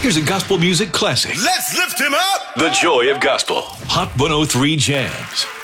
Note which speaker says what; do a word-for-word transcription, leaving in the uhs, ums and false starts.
Speaker 1: Here's a gospel music classic.
Speaker 2: Let's lift him up.
Speaker 1: The Joy of Gospel. Hot one oh three Jams.